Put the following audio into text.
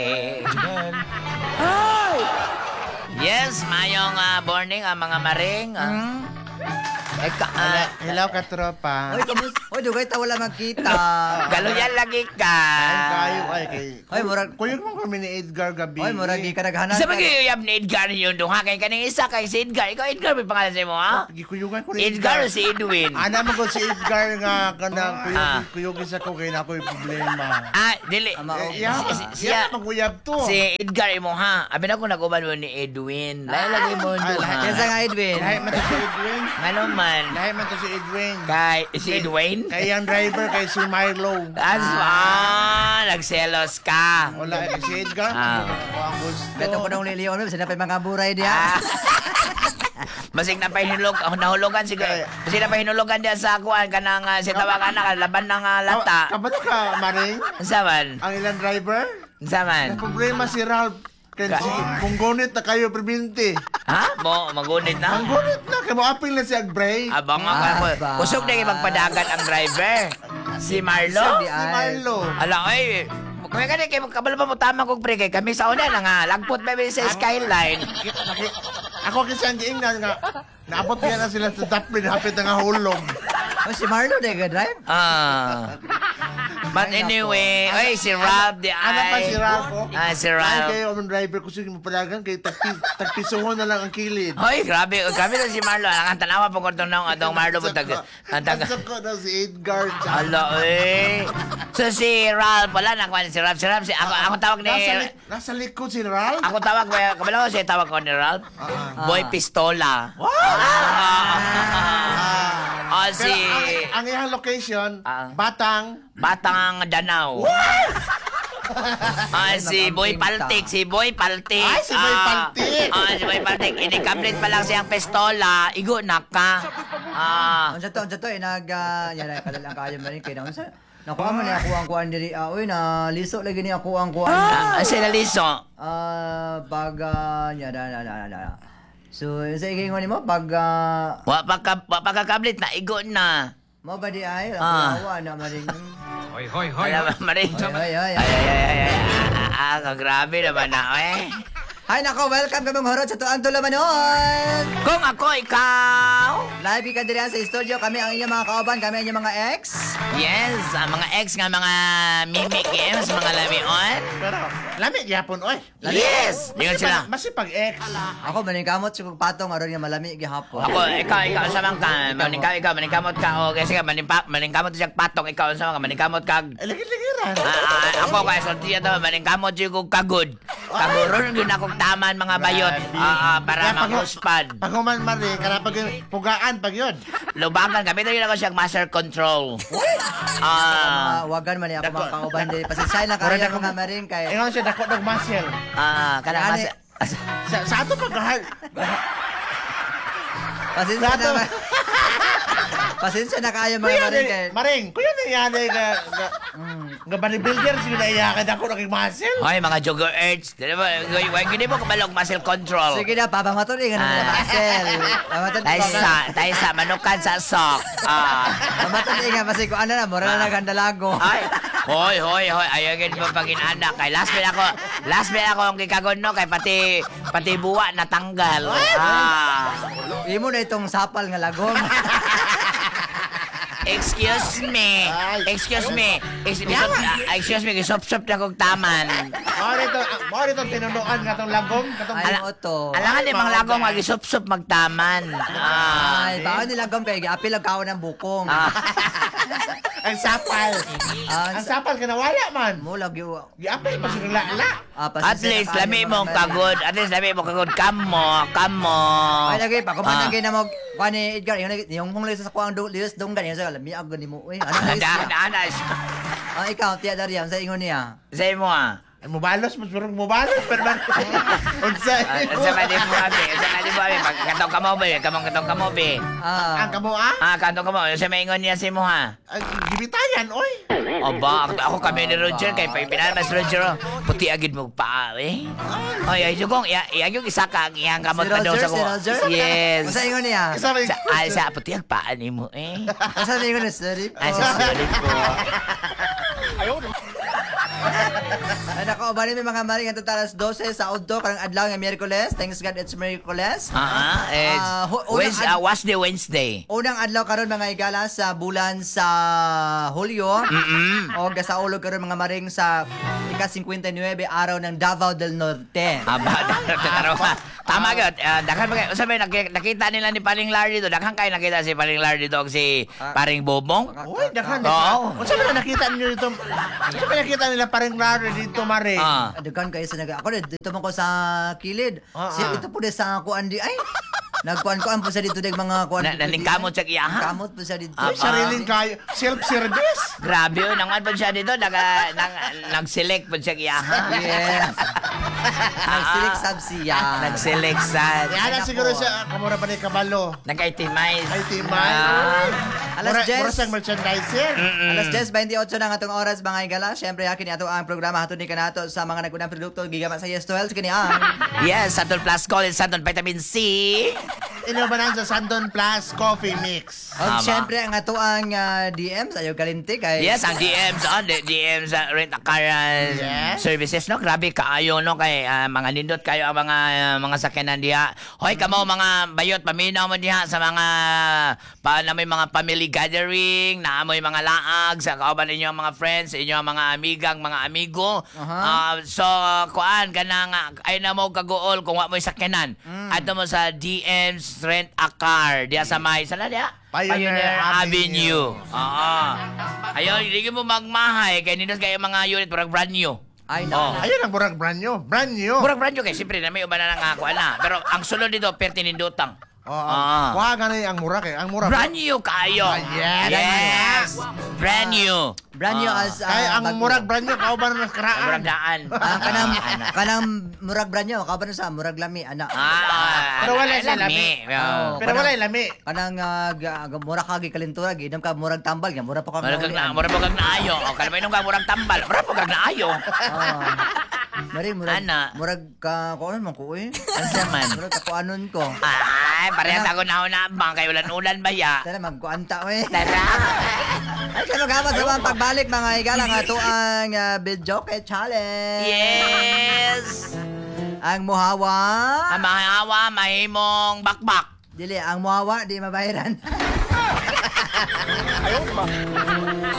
Hi! Yes, mayong morning mga maring. Hello, katropa. Oy, kamusta? Oy, dugay ta wala magkita. Galuyan lagi ka. Kayo, kay... Oy, murag... Kuya mo kami ni Edgar gabi. Oy, murag di ka naghanan. Sa mag-iuyab ni Edgar yun duha kay kaning isa kay si Edgar. Ikaw Edgar may pangalan sa mo ha? Gikuyugan ko ni Edgar o si Edwin? Ana mo ko si Edgar nga kanang kuyugin sa ko kay na ako'y problema. Dili. Siya maguyab to. Si Edgar imo ha. Abi na ko naguban mo ni Edwin. Lagi mo duha. Kesa nga Edwin. Lahat man to si Edwin. Ngano man? Lahat man to si Edwin. Kay si Edwin? Kay ang driver kay si Milo. Nagselos ka. Wala si Edgar. Ang gusto. Beto ko nung liliyon, sila pa mga buray diya. Masig na nahulugan siguro. Masig na pahinulugan diya sa kuan kanang si tawagan na laban ng lata. Kabalo ka, Maring? Unsa man? Ang ilang driver? Unsa man? Ang problema si Ralph. Kung gunit na kayo, pribinte. Ha? Magunit na? Ang gunit na, kaya mo apil na siya break. Abang nga. Kusog na magpadagan ang driver. Si Marlo? Si Marlo. Ala, ay. Kaya kaya kayo magkabalo pa mo tamang kong pre kay kami sa una na nga. Lagpot ba sa skyline? Ako kasi ang giing na nga, naabot niya na sila sa Dublin, hapit na nga hulog. Oh, si Marlo de ga drive. But anyway, ay si Rob the Ano pa si Ralph? Oh? Si Ay, Rob. kayo, ang driver ko sige mo palagan, kay tagpisuhon na lang ang kilid. Hoy, grabe. Kami na si Marlo. Ang tanawa po ko itong atong Marlo po Ang ko na si Edgar. Ala, eh. So si Ralph, wala na si Ralph. Ako tawag ni... Nasa likod si Ralph? Ako tawag, kabala ko siya tawag ko ni Ralph. Boy Pistola. Si... Ang iyang location, Batang. Batang Danau. Si Boy Paltik. Ay, si Boy Paltik. Si Boy Paltik. Ini-complete pa lang siyang pistola. Igo na ka. Unsa to, nag yan ay kadalang kayo man kay na unsa. Nakuha man ni ako ang kuan diri. Oy, na liso lagi ni ako ang kuan. Sila liso. Yan na. So, sa ikingon nimo pag Wa pa ka complete na. Igo na. mo ba di ay awa na maring. Hoy. Alam mo rin. Ay. Grabe naman na, eh. Hi nako, welcome kamong horot sa tuang tulamanon. Kung ako ikaw. Live ka diri sa studio, kami ang inyong mga kauban, kami ang inyong mga ex. Yes, ang mga ex nga mga mimic games, mga lamion. Pero, lamig yapon, oy. Yes! Yun sila. Masipag ex. Ako maningkamot sa kong patong aron nga malami gihapon. Ako, ikaw sa mga maningkamot ka, o kasi ka, maningkamot siya patong, ikaw sa mga maningkamot ka. Ligid-ligiran. Ako kaya sa tiya to, maningkamot siya kong kagod. Kaguron yun akong taman mga bayot. Para mag-uspad. Pag human mari, karapag pugaan pag yun. Lubangan kami, ito yun ako siyang master control. Wagan man ni ako mga kauban diri. Pasensya na kayo mga maring kay. Ingon siya, dako ng muscle. Kanang mas... Sa ato pag-hard. Pasensya na. Pasensya na kayo mga maring kay. Maring, kuya na yan eh. Nga bodybuilder, sige na iyakan ako ng muscle. Hoy, mga jogger earths. Gini mo kabalog muscle control. Sige na, papamatuli nga na Marcel. Tayo sa manukan sa sok. Pamatuli nga kasi kung ano na, mura na nagandalago. Ay, hoy. Ayagin mo pag inanak. Kay last minute ako ang kikagon no. Kay pati buwa natanggal. Imo na itong sapal nga lagom. Excuse me. Gisop-sop na kong taman. Mao rito tinunuan katong lagom, katong Ay, oto. Alangan di mga lagong nga gisop-sop magtaman. Ay, baka ni lagom kay apil ang kaon ng bukong. ang sapal. Ang sapal kinawala man. Mo lagi. Giapil pa sing lala. At least lami mong kagod. Kamo. Ay lagi pa kumanan kay na mo kuani Edgar yung mong lisa sa kuang lius donggan yung sa lami ag ni mo. Uy, ano na ikaw tiya Dariam sa ingon niya. Sa imo Mubalos, mubalos, pero man. Unsa? Sa kanimo abi. Katong kamo be. Ang kamo Katong kamo. Sa maingon niya sa imo ha. Gibitayan, oy. Aba, ako kami ni Roger kay pinanas Roger. Puti agid mo pa eh. Ay jugong yung isa ka ang iyang kamot pa daw sa ko. Yes. Sa ingon niya. Sa puti ang paan nimo eh. Sa ingon ni sorry. Sorry po. Ay nako, bali may mga maring ang totalas 12 sa Udto karang adlaw nga Miyerkules. Thanks God it's Miyerkules. Was the Wednesday. Unang adlaw karon mga igala sa bulan sa Hulyo. O gasaulog karon mga maring sa ika-59 araw ng Davao del Norte. Tama gud. Daghan ba usab nakita nila ni Paring Larry dito. Daghan kay nakita si Paring Larry dito si Paring Bobong. Uy, dakan. Oo. Unsa man nakita niyo dito? Unsa man nakita nila parang laro dito, Mare? Daghan kayo sa ako dito man ko sa kilid. Ito po sa kuan di ay. Nagkuan-kuan po sa dito dag mga kuan. Naningkamot sa iya ha. Kamot po sa dito. Ay, sariling kayo. Self-service. Grabe yun. Nangan pa siya dito. Nag-select pa siya iya ha. Yes. Nagsilik sab siya. Nag-select sa... Yan na siguro siya. Kamura pa ni Kabalo. Nag-itimize. Ay, timay. Alas 10. Mura siyang merchandiser. Alas 10:28 na nga atong oras mga igala. Syempre yakin ato ang programa hatod ni kanato sa mga nagunang produkto gigaman sa Yes 12 kini ang Yes, Santon Plus Cold and Santon Vitamin C. Inobanan sa Sandon Plus Coffee Mix. Og syempre ang ato ang DMs ayo kalinti kay Yes, ang DMs on DMs rent a car services no. Grabe kaayo no kay mga nindot kayo ang mga sakyanan diha. Hoy kamo mga bayot paminaw mo diha sa mga na may mga family gathering, na may mga laag sa kauban ninyo mga friends, inyo mga amigang, mga amigo. So kuan kanang ay na mo kagool kung wa mo sakyanan. Adto mo sa DMs rent a car diha sa may sala diha. Pioneer Avenue. Oo. Ayun, hindi mo magmahay kay nindot kayo mga unit parang brand new. ay na. Ayun ang burag brand new. Brand new. Murag brand new kay siyempre na may uban na nga ako na. Pero ang sulod dito pertinindutang. Kuha nga na ang mura kay. Ang mura. Brand new kayo. yes. Yes. Brand new. Brand new as Kay ang murag brand new kauban na Murag karaan. daan. kanang murag brand new kauban sa murag lami ana. Pero wala siya lami. Pero wala lami. Kanang murag kagi kalintura ginom ka murag tambal nga murag pa ka. Murag kag naayo. O kada may nung ka murag tambal. Murag kag naayo. Mari murag Ana. murag ka kuan man ko eh. Ansa man? Murag ka kuanon ko. Ay, parehas ako na bang kay ulan-ulan ba ya? Tara magkuanta eh. Tara. Ay kayo gama sa mga pagbalik mga igala nga to ang video kay challenge. Yes. Ang muhawa. Ang mahawa mahimong bakbak. Dili ang muhawa di mabayaran. Ayun ba?